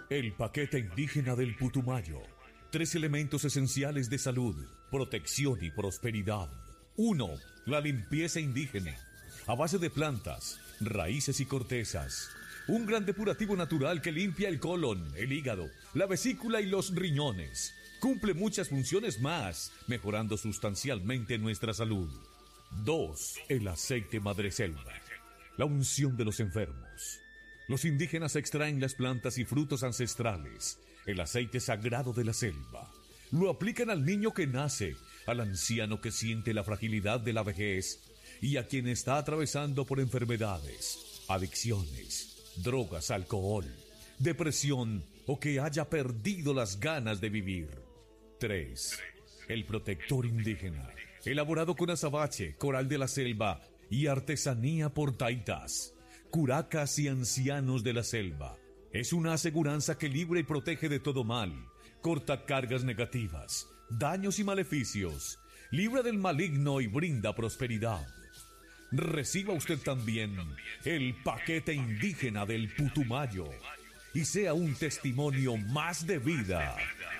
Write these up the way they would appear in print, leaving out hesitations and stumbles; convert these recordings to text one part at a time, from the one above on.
El paquete indígena del Putumayo. 3 elementos esenciales de salud, protección y prosperidad. 1. La limpieza indígena. A base de plantas, raíces y cortezas. Un gran depurativo natural que limpia el colon, el hígado, la vesícula y los riñones. Cumple muchas funciones más, mejorando sustancialmente nuestra salud. 2. El aceite madreselva. La unción de los enfermos. Los indígenas extraen las plantas y frutos ancestrales, el aceite sagrado de la selva. Lo aplican al niño que nace, al anciano que siente la fragilidad de la vejez y a quien está atravesando por enfermedades, adicciones, drogas, alcohol, depresión o que haya perdido las ganas de vivir. 3. El protector indígena, elaborado con azabache, coral de la selva y artesanía por taitas, curacas y ancianos de la selva. Es una aseguranza que libra y protege de todo mal, corta cargas negativas, daños y maleficios, libra del maligno y brinda prosperidad. Reciba usted también el paquete indígena del Putumayo y sea un testimonio más de vida.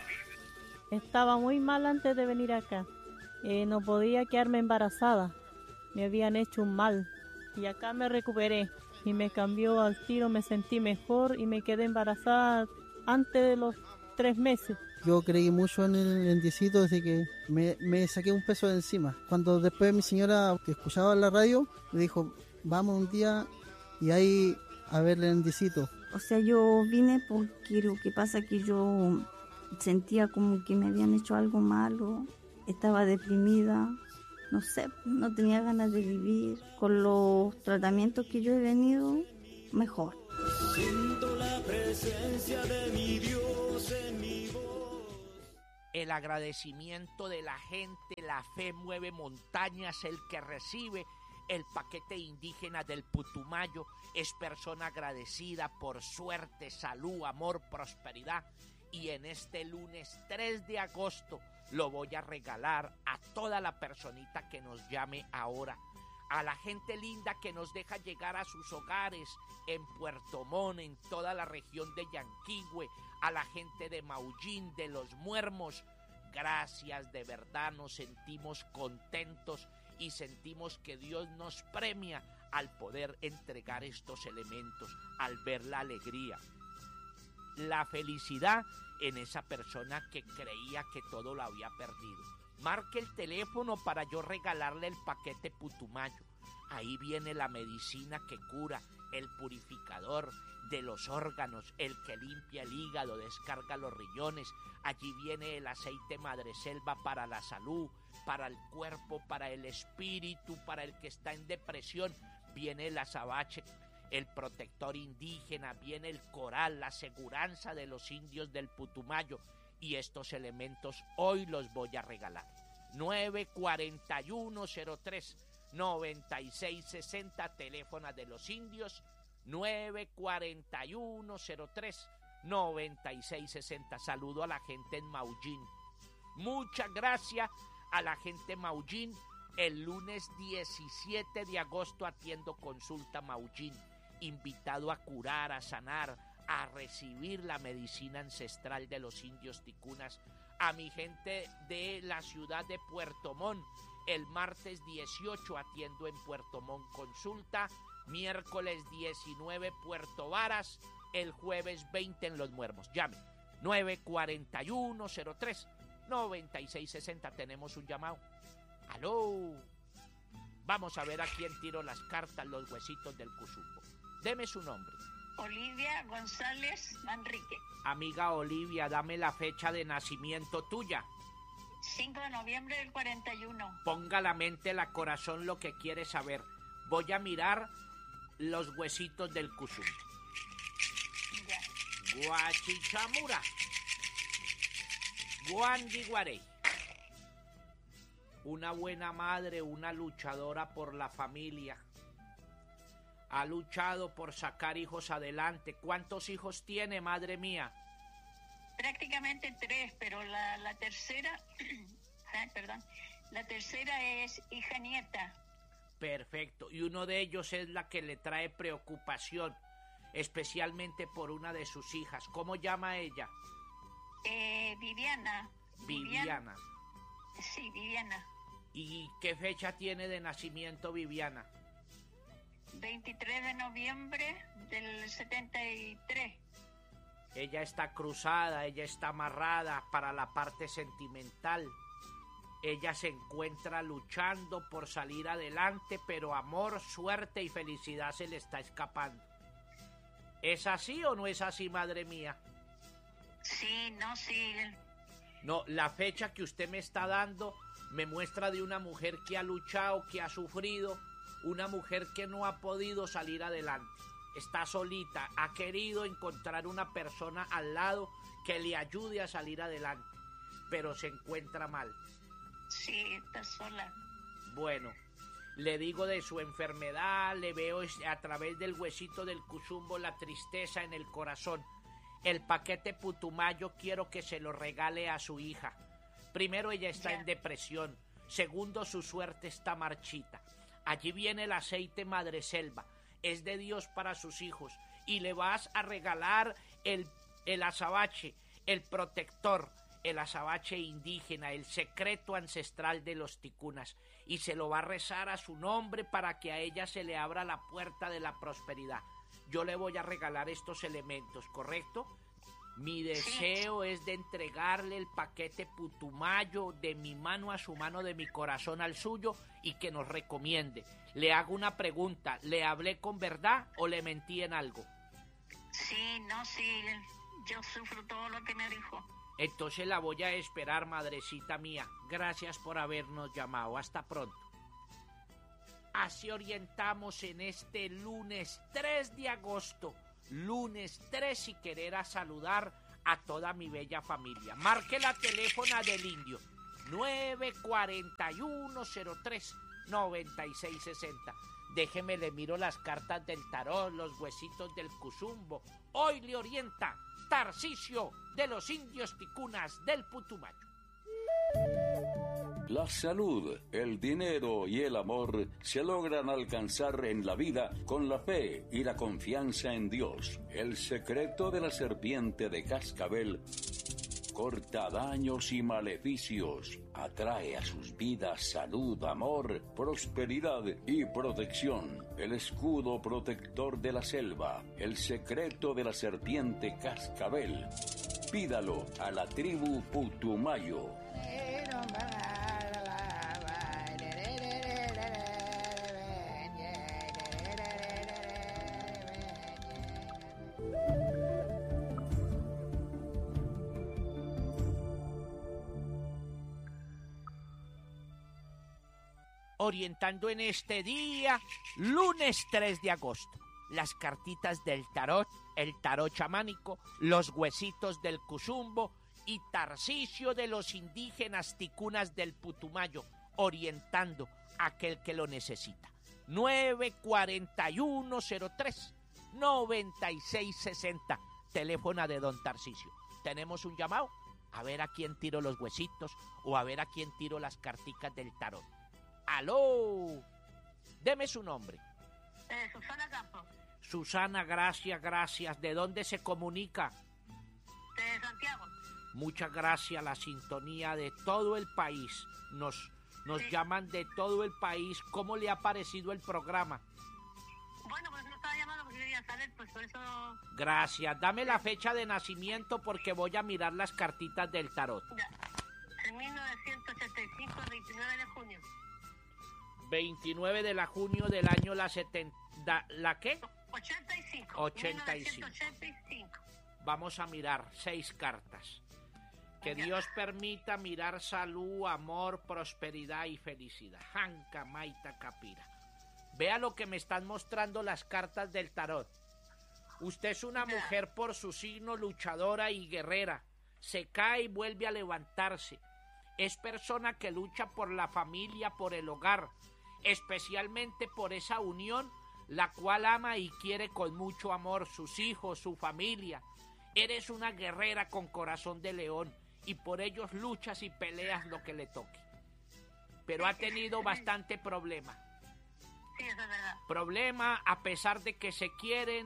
Estaba muy mal antes de venir acá. No podía quedarme embarazada. Me habían hecho un mal y acá me recuperé. Y me cambió al tiro, me sentí mejor y me quedé embarazada antes de los 3 meses. Yo creí mucho en el lentecito desde que me saqué un peso de encima. Cuando después mi señora, que escuchaba en la radio, me dijo, vamos un día y ahí a ver el lentecito. O sea, yo vine porque lo que pasa es que yo sentía como que me habían hecho algo malo, estaba deprimida. No sé, no tenía ganas de vivir. Con los tratamientos que yo he venido, mejor. Siento la presencia de mi Dios en mi voz. El agradecimiento de la gente, la fe mueve montañas. El que recibe el paquete indígena del Putumayo es persona agradecida por suerte, salud, amor, prosperidad. Y en este lunes 3 de agosto lo voy a regalar a toda la personita que nos llame ahora, a la gente linda que nos deja llegar a sus hogares en Puerto Montt, en toda la región de Yanquihue, a la gente de Maullín, de Los Muermos. Gracias, de verdad nos sentimos contentos y sentimos que Dios nos premia al poder entregar estos elementos, al ver la alegría, la felicidad en esa persona que creía que todo lo había perdido. Marque el teléfono para yo regalarle el paquete Putumayo. Ahí viene la medicina que cura, el purificador de los órganos, el que limpia el hígado, descarga los riñones. Allí viene el aceite madreselva para la salud, para el cuerpo, para el espíritu, para el que está en depresión. Viene el azabache, el protector indígena, viene el coral, la aseguranza de los indios del Putumayo, y estos elementos hoy los voy a regalar. 941-03-9660, teléfono de los indios, 941-03-9660. Saludo a la gente en Maullín. Muchas gracias a la gente en Maullín. El lunes 17 de agosto atiendo consulta Maullín. Invitado a curar, a sanar, a recibir la medicina ancestral de los indios ticunas. A mi gente de la ciudad de Puerto Montt, el martes 18 atiendo en Puerto Montt consulta, miércoles 19 Puerto Varas, el jueves 20 en Los Muermos. Llame, 941-03-9660. Tenemos un llamado. ¡Aló! Vamos a ver a quién tiro las cartas, los huesitos del Cusumbo. Deme su nombre. Olivia González Manrique. Amiga Olivia, dame la fecha de nacimiento tuya. 5 de noviembre del 41. Ponga la mente, la corazón lo que quiere saber. Voy a mirar los huesitos del Cusumbo. Ya. Guachichamura. Guandiguarey. Una buena madre, una luchadora por la familia. Ha luchado por sacar hijos adelante. ¿Cuántos hijos tiene, madre mía? Prácticamente 3, pero la tercera, perdón, la tercera es hija nieta. Perfecto, y uno de ellos es la que le trae preocupación. especialmente por una de sus hijas. ¿Cómo llama ella? Viviana. Viviana. Sí, Viviana. ¿Y qué fecha tiene de nacimiento Viviana? 23 de noviembre del 73. Ella está cruzada, ella está amarrada para la parte sentimental. Ella se encuentra luchando por salir adelante, pero amor, suerte y felicidad se le está escapando. ¿Es así o no es así, madre mía? Sí, no, sí. No, la fecha que usted me está dando me muestra de una mujer que ha luchado, que ha sufrido, una mujer que no ha podido salir adelante. Está solita, ha querido encontrar una persona al lado que le ayude a salir adelante, pero se encuentra mal. Sí, está sola. Bueno, le digo de su enfermedad, le veo a través del huesito del cusumbo la tristeza en el corazón. El paquete Putumayo quiero que se lo regale a su hija. Primero, ella está en depresión. Segundo, su suerte está marchita. Allí viene el aceite Madreselva. Es de Dios para sus hijos. Y le vas a regalar el azabache, el protector, el azabache indígena, el secreto ancestral de los ticunas. Y se lo va a rezar a su nombre para que a ella se le abra la puerta de la prosperidad. Yo le voy a regalar estos elementos, ¿correcto? Mi deseo es de entregarle el paquete Putumayo de mi mano a su mano, de mi corazón al suyo, y que nos recomiende. Le hago una pregunta, ¿le hablé con verdad o le mentí en algo? Sí, no, sí, yo sufro todo lo que me dijo. Entonces la voy a esperar, madrecita mía. Gracias por habernos llamado. Hasta pronto. Así orientamos en este lunes 3 de agosto. Lunes 3 y querer a saludar a toda mi bella familia. Marque la teléfona del indio 941-03-9660. Déjeme, le miro las cartas del tarot, los huesitos del cusumbo. Hoy le orienta Tarcisio de los indios ticunas del Putumayo. La salud, el dinero y el amor se logran alcanzar en la vida con la fe y la confianza en Dios. El secreto de la serpiente de cascabel corta daños y maleficios, atrae a sus vidas salud, amor, prosperidad y protección. El escudo protector de la selva, el secreto de la serpiente cascabel. Pídalo a la tribu Putumayo. Orientando en este día, lunes 3 de agosto. Las cartitas del tarot, el tarot chamánico, los huesitos del cusumbo y Tarcisio de los indígenas ticunas del Putumayo, orientando a aquel que lo necesita. 941-03-9660, teléfono de don Tarcisio. ¿Tenemos un llamado? A ver a quién tiro los huesitos o a ver a quién tiro las carticas del tarot. ¡Aló! Deme su nombre. Susana Campos. Susana, gracias. ¿De dónde se comunica? De Santiago. Muchas gracias, la sintonía de todo el país. Nos llaman de todo el país. ¿Cómo le ha parecido el programa? Bueno, pues no estaba llamando porque quería saber, pues por eso... Gracias. Dame la fecha de nacimiento porque voy a mirar las cartitas del tarot. Ya. En 1985, 29 de junio. 29 de junio del año la 70... ¿La qué? 85. 85. 1985. Vamos a mirar 6 cartas. Que Dios permita mirar salud, amor, prosperidad y felicidad. Janca, Maita, Capira. Vea lo que me están mostrando las cartas del tarot. Usted es una mujer por su signo luchadora y guerrera. Se cae y vuelve a levantarse. Es persona que lucha por la familia, por el hogar, especialmente por esa unión, la cual ama y quiere con mucho amor sus hijos, su familia. Eres una guerrera con corazón de león y por ellos luchas y peleas lo que le toque. Pero ha tenido bastante problema. Sí, eso es verdad. Problema a pesar de que se quieren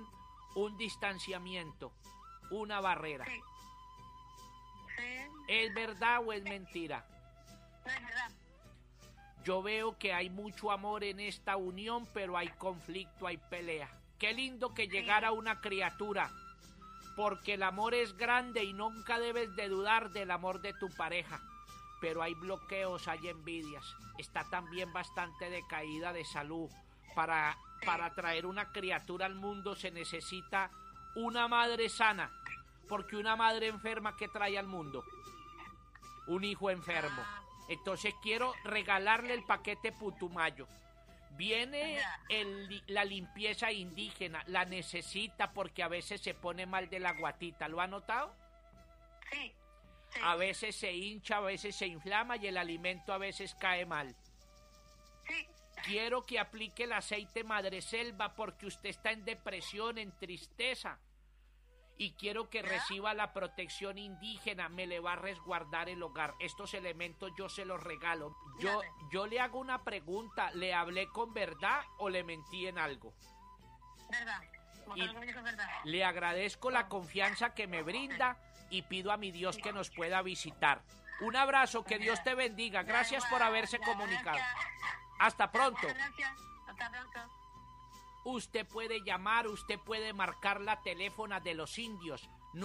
un distanciamiento, una barrera. Sí. Sí. ¿Es verdad o es mentira? No es verdad. Yo veo que hay mucho amor en esta unión, pero hay conflicto, hay pelea. Qué lindo que llegara una criatura, porque el amor es grande y nunca debes de dudar del amor de tu pareja. Pero hay bloqueos, hay envidias. Está también bastante decaída de salud. Para traer una criatura al mundo se necesita una madre sana, porque una madre enferma, ¿qué trae al mundo? Un hijo enfermo. Entonces quiero regalarle el paquete Putumayo. Viene la limpieza indígena, la necesita porque a veces se pone mal de la guatita. ¿Lo ha notado? Sí. Sí. A veces se hincha, a veces se inflama y el alimento a veces cae mal. Sí. Quiero que aplique el aceite Madreselva porque usted está en depresión, en tristeza. Y quiero que reciba la protección indígena, me le va a resguardar el hogar. Estos elementos yo se los regalo. Yo le hago una pregunta, ¿le hablé con verdad o le mentí en algo? Verdad. Y le agradezco la confianza que me brinda y pido a mi Dios que nos pueda visitar. Un abrazo, que Dios te bendiga. Gracias por haberse comunicado. Hasta pronto. Gracias. Hasta pronto. Usted puede llamar, usted puede marcar la teléfona de los indios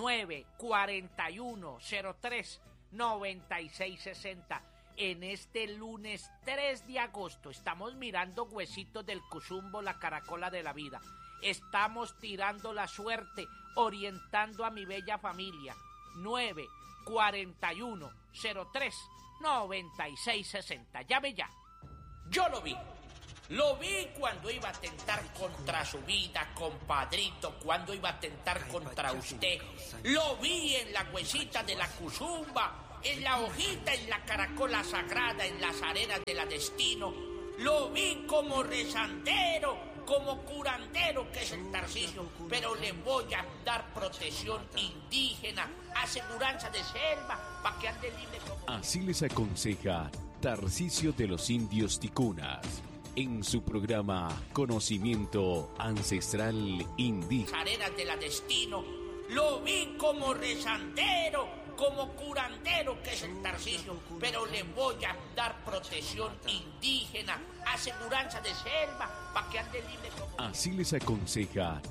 941-03-9660. En este lunes 3 de agosto estamos mirando Huesitos del Cuzumbo, la caracola de la vida. Estamos tirando la suerte, orientando a mi bella familia. 941-03-9660. Llame ya. Yo lo vi. Lo vi cuando iba a atentar contra su vida, compadrito, cuando iba a atentar contra usted. Lo vi en la huesita de la Cuzumba, en la hojita, en la caracola sagrada, en las arenas de la destino. Lo vi como rezandero, como curandero, que es el Tarcisio, pero le voy a dar protección indígena, aseguranza de selva, para que ande libre como... Así les aconseja Tarcisio de los Indios Ticunas en su programa Conocimiento Ancestral Indígena. Arenas de la destino. Lo vi como rezandero, como curandero, que es el Tarcisio, pero le voy a dar protección indígena, aseguranza de selva, para que ande libre como... Así les aconseja